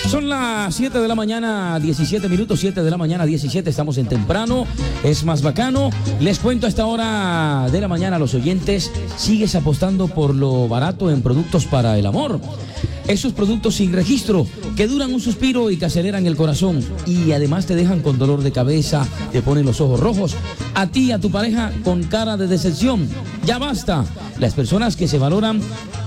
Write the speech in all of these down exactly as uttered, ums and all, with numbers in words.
Son las siete de la mañana, diecisiete minutos, siete de la mañana, diecisiete, estamos en temprano, es más bacano. Les cuento a esta hora de la mañana a los oyentes, ¿sigues apostando por lo barato en productos para el amor? Esos productos sin registro, que duran un suspiro y que aceleran el corazón y además te dejan con dolor de cabeza, te ponen los ojos rojos, a ti y a tu pareja con cara de decepción. Ya basta. Las personas que se valoran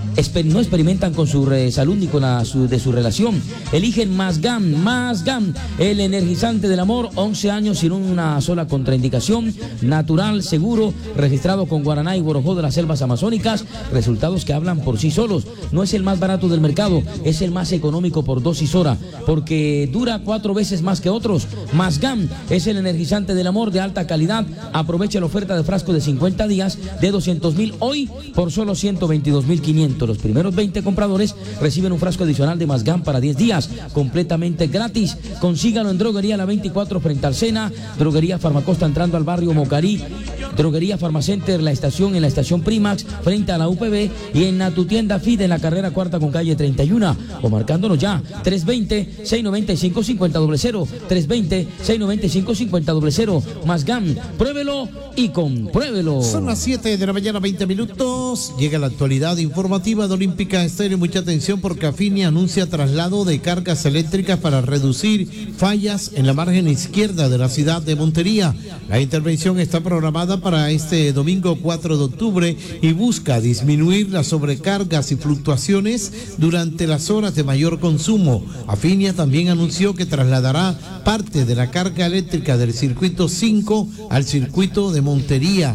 no experimentan con su salud ni con la su, de su relación. Eligen Masgam, Masgam, el energizante del amor, once años sin una sola contraindicación, natural, seguro, registrado con guaraná y borojó de las selvas amazónicas, resultados que hablan por sí solos. No es el más barato del mercado, es el más económico por dosis hora, porque dura cuatro veces más que otros. Masgam es el energizante del amor de alta calidad. Aprovecha la oferta de frasco de cincuenta días de doscientos mil hoy por solo ciento veintidós mil quinientos. Los primeros veinte compradores reciben un frasco adicional de Masgam para diez días, completamente gratis. Consígalo en Droguería La veinticuatro frente al Sena, Droguería Farmacosta entrando al barrio Mocarí, Droguería Farmacenter La Estación en la estación Primax frente a la U P B y en la tu tienda F I D en la carrera cuarta con calle treinta y uno o marcándonos ya tres veinte, seiscientos noventa y cinco, cincuenta cero cero, tres veinte, seiscientos noventa y cinco, cincuenta cero cero. Masgam, pruébelo y compruébelo. Son las siete de la mañana, veinte minutos. Llega la actualidad informativa de Olímpica Estéreo. Mucha atención porque Afini anuncia traslado de cargas eléctricas para reducir fallas en la margen izquierda de la ciudad de Montería. La intervención está programada para este domingo cuatro de octubre y busca disminuir las sobrecargas y fluctuaciones durante las horas de mayor consumo. Afinia también anunció que trasladará parte de la carga eléctrica del circuito cinco al circuito de Montería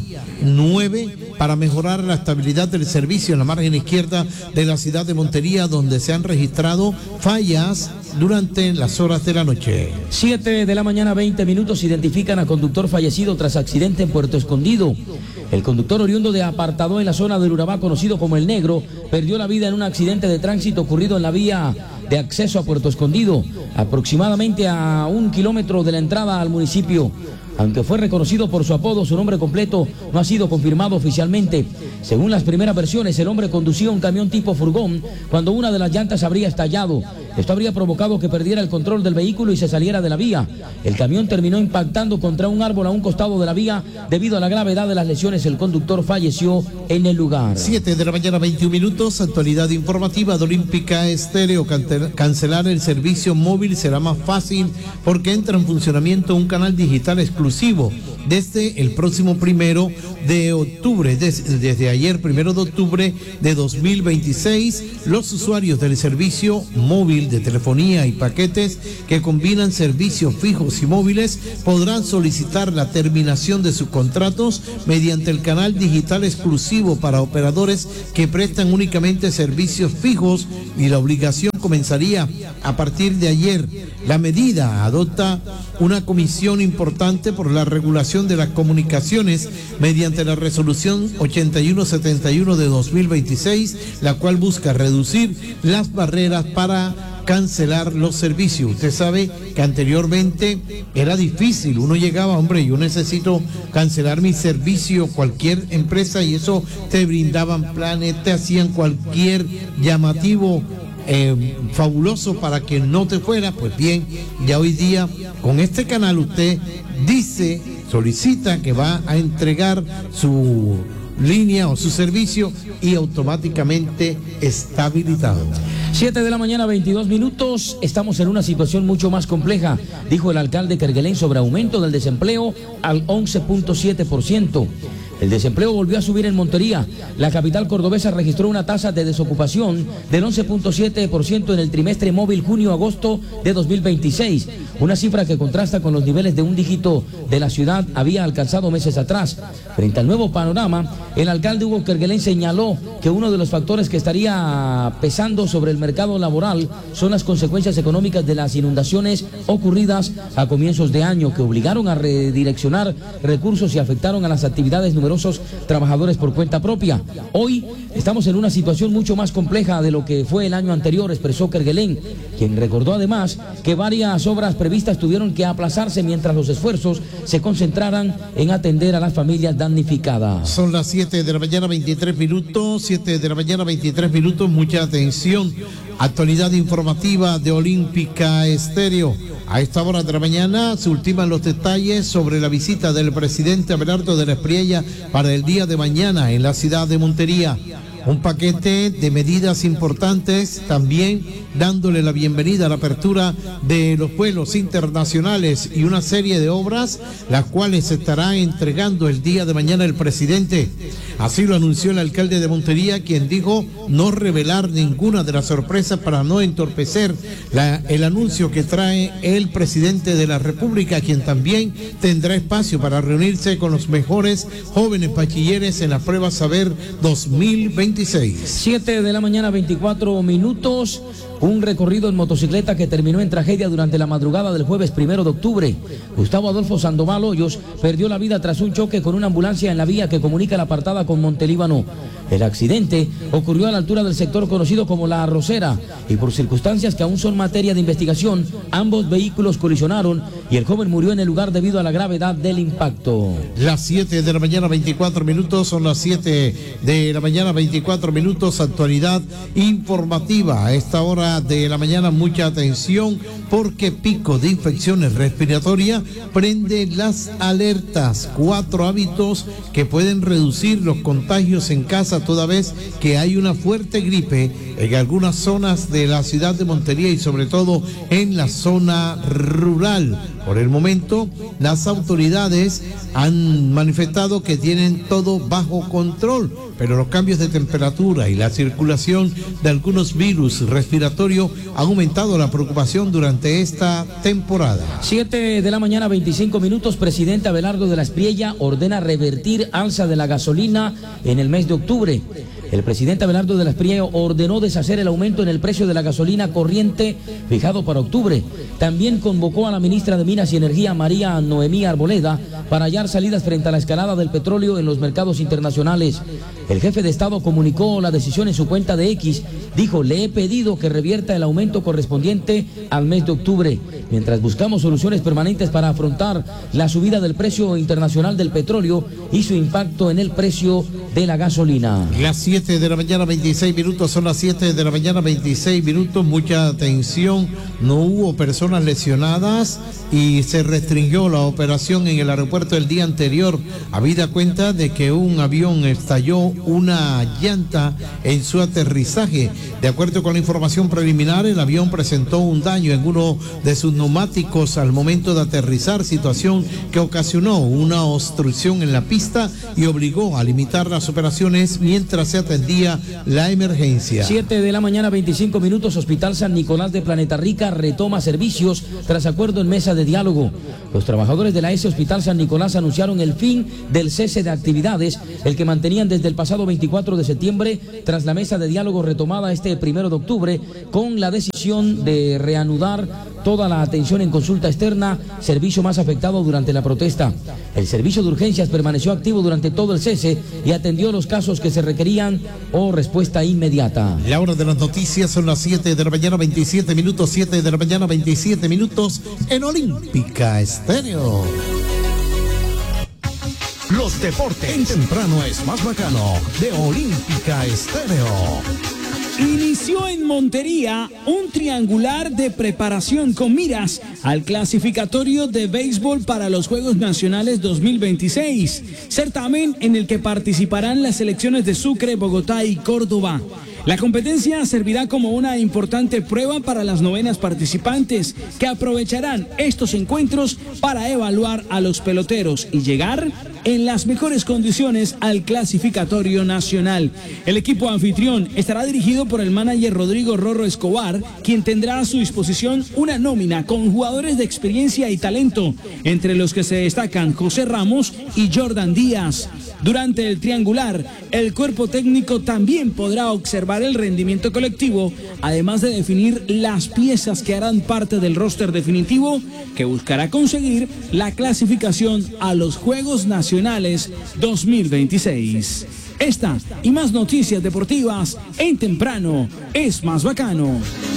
nueve para mejorar la estabilidad del servicio en la margen izquierda de la ciudad de Montería, donde se han registrado fallas durante las horas de la noche. siete de la mañana, veinte minutos. Identifican a conductor fallecido tras accidente en Puerto Escondido. El conductor oriundo de Apartadó en la zona del Urabá, conocido como El Negro, perdió la vida en un accidente de tránsito ocurrido en la vía de acceso a Puerto Escondido, aproximadamente a un kilómetro de la entrada al municipio. Aunque fue reconocido por su apodo, su nombre completo no ha sido confirmado oficialmente. Según las primeras versiones, el hombre conducía un camión tipo furgón cuando una de las llantas habría estallado. Esto habría provocado que perdiera el control del vehículo y se saliera de la vía. El camión terminó impactando contra un árbol a un costado de la vía. Debido a la gravedad de las lesiones, el conductor falleció en el lugar. siete de la mañana, veintiún minutos. Actualidad informativa de Olímpica Estéreo. Cancelar el servicio móvil será más fácil porque entra en funcionamiento un canal digital exclusivo desde el próximo primero de octubre, desde, desde ayer primero de octubre de dos mil veintiséis, los usuarios del servicio móvil de telefonía y paquetes que combinan servicios fijos y móviles podrán solicitar la terminación de sus contratos mediante el canal digital exclusivo para operadores que prestan únicamente servicios fijos y la obligación comenzaría a partir de ayer. La medida adopta una comisión importante por la regulación de las comunicaciones mediante la resolución ochenta y uno setenta y uno de dos mil veintiséis, la cual busca reducir las barreras para cancelar los servicios. Usted sabe que anteriormente era difícil, uno llegaba, hombre, yo necesito cancelar mi servicio, cualquier empresa, y eso te brindaban planes, te hacían cualquier llamativo Eh, fabuloso para que no te fuera. Pues bien, ya hoy día con este canal usted dice, solicita que va a entregar su línea o su servicio y automáticamente está habilitado. siete de la mañana, veintidós minutos. Estamos en una situación mucho más compleja, dijo el alcalde Kerguelen sobre aumento del desempleo al once punto siete por ciento. El desempleo volvió a subir en Montería. La capital cordobesa registró una tasa de desocupación del once punto siete por ciento en el trimestre móvil junio-agosto de dos mil veintiséis, una cifra que contrasta con los niveles de un dígito de la ciudad había alcanzado meses atrás. Frente al nuevo panorama, el alcalde Hugo Kerguelen señaló que uno de los factores que estaría pesando sobre el mercado laboral son las consecuencias económicas de las inundaciones ocurridas a comienzos de año, que obligaron a redireccionar recursos y afectaron a las actividades numerosas numerosos trabajadores por cuenta propia. Hoy estamos en una situación mucho más compleja de lo que fue el año anterior, expresó Kerguelen, quien recordó además que varias obras previstas tuvieron que aplazarse mientras los esfuerzos se concentraran en atender a las familias damnificadas. Son las siete de la mañana, veintitrés minutos, siete de la mañana, veintitrés minutos, mucha atención. Actualidad informativa de Olímpica Estéreo. A esta hora de la mañana se ultiman los detalles sobre la visita del presidente Abelardo de la Espriella para el día de mañana en la ciudad de Montería. Un paquete de medidas importantes, también dándole la bienvenida a la apertura de los vuelos internacionales y una serie de obras, las cuales se estará entregando el día de mañana el presidente. Así lo anunció el alcalde de Montería, quien dijo no revelar ninguna de las sorpresas para no entorpecer la, el anuncio que trae el presidente de la República, quien también tendrá espacio para reunirse con los mejores jóvenes bachilleres en la prueba Saber dos mil veintiséis. siete de la mañana, veinticuatro minutos. Un recorrido en motocicleta que terminó en tragedia durante la madrugada del jueves primero de octubre. Gustavo Adolfo Sandoval Hoyos perdió la vida tras un choque con una ambulancia en la vía que comunica la apartada con Montelíbano. El accidente ocurrió a la altura del sector conocido como La Arrocera y por circunstancias que aún son materia de investigación, ambos vehículos colisionaron y el joven murió en el lugar debido a la gravedad del impacto. Las siete de la mañana, veinticuatro minutos, son las siete de la mañana, veinticuatro minutos, actualidad informativa. A esta hora de la mañana, mucha atención porque pico de infecciones respiratorias prende las alertas. Cuatro hábitos que pueden reducir los contagios en casa toda vez que hay una fuerte gripe en algunas zonas de la ciudad de Montería y sobre todo en la zona rural. Por el momento, las autoridades han manifestado que tienen todo bajo control, pero los cambios de temperatura y la circulación de algunos virus respiratorios han aumentado la preocupación durante esta temporada. siete de la mañana, veinticinco minutos. Presidente Abelardo de la Espriella ordena revertir alza de la gasolina en el mes de octubre. El presidente Abelardo de la Espriella ordenó deshacer el aumento en el precio de la gasolina corriente fijado para octubre. También convocó a la ministra de Minas y Energía, María Noemí Arboleda, para hallar salidas frente a la escalada del petróleo en los mercados internacionales. El jefe de Estado comunicó la decisión en su cuenta de X. Dijo, le he pedido que revierta el aumento correspondiente al mes de octubre, mientras buscamos soluciones permanentes para afrontar la subida del precio internacional del petróleo y su impacto en el precio de la gasolina. Las siete de la mañana, veintiséis minutos, son las siete de la mañana, veintiséis minutos, mucha atención, no hubo personas lesionadas y se restringió la operación en el aeropuerto el día anterior, habida cuenta de que un avión estalló una llanta en su aterrizaje. De acuerdo con la información preliminar, el avión presentó un daño en uno de sus neumáticos al momento de aterrizar, situación que ocasionó una obstrucción en la pista y obligó a limitar las operaciones mientras se atendía la emergencia. siete de la mañana, veinticinco minutos. Hospital San Nicolás de Planeta Rica retoma servicios tras acuerdo en mesa de diálogo. Los trabajadores de la S Hospital San Nicolás anunciaron el fin del cese de actividades, el que mantenían desde el pasado veinticuatro de septiembre, tras la mesa de diálogo retomada este primero de octubre, con la decisión de reanudar toda la atención en consulta externa, servicio más afectado durante la protesta. El servicio de urgencias permaneció activo durante todo el cese y atendió los casos que se requerían o respuesta inmediata. La hora de las noticias son las siete de la mañana, veintisiete minutos, siete de la mañana, veintisiete minutos en Olímpica Estéreo. Los deportes en temprano es más bacano de Olímpica Estéreo. Inició en Montería un triangular de preparación con miras al clasificatorio de béisbol para los Juegos Nacionales dos mil veintiséis, certamen en el que participarán las selecciones de Sucre, Bogotá y Córdoba. La competencia servirá como una importante prueba para las novenas participantes, que aprovecharán estos encuentros para evaluar a los peloteros y llegar en las mejores condiciones al clasificatorio nacional. El equipo anfitrión estará dirigido por el manager Rodrigo Rorro Escobar, quien tendrá a su disposición una nómina con jugadores de experiencia y talento, entre los que se destacan José Ramos y Jordan Díaz. Durante el triangular, el cuerpo técnico también podrá observar el rendimiento colectivo, además de definir las piezas que harán parte del roster definitivo, que buscará conseguir la clasificación a los Juegos Nacionales Nacionales dos mil veintiséis. Esta y más noticias deportivas en Temprano es más bacano.